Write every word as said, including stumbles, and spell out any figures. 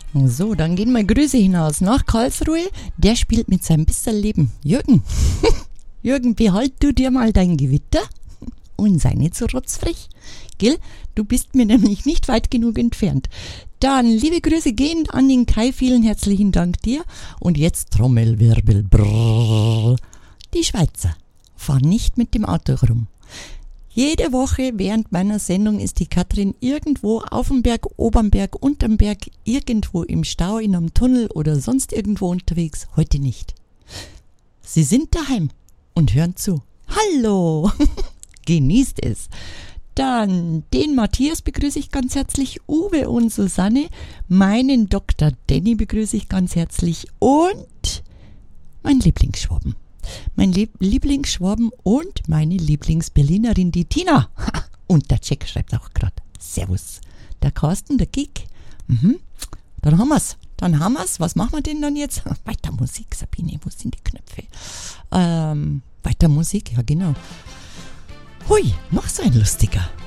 So, dann gehen wir Grüße hinaus nach Karlsruhe. Der spielt mit seinem bisschen Leben. Jürgen, Jürgen, behalt du dir mal dein Gewitter und sei nicht so rotzfrech. Gell? Du bist mir nämlich nicht weit genug entfernt. Dann liebe Grüße gehen an den Kai, vielen herzlichen Dank dir. Und jetzt Trommelwirbel. Brrr. Die Schweizer fahren nicht mit dem Auto rum. Jede Woche während meiner Sendung ist die Katrin irgendwo auf dem Berg, oberm Berg, unterm Berg, irgendwo im Stau, in einem Tunnel oder sonst irgendwo unterwegs. Heute nicht. Sie sind daheim und hören zu. Hallo! Genießt es! Dann den Matthias begrüße ich ganz herzlich, Uwe und Susanne, meinen Doktor Danny begrüße ich ganz herzlich und mein Lieblingsschwaben. Mein Lieb- Lieblingsschwaben und meine Lieblingsberlinerin, die Tina. Und der Jack schreibt auch gerade Servus. Der Carsten, der Kick. Mhm. Dann haben wir's. Dann haben wir's. Was machen wir denn dann jetzt? Weiter Musik, Sabine. Wo sind die Knöpfe? Ähm, weiter Musik, ja genau. Hui, noch so ein lustiger.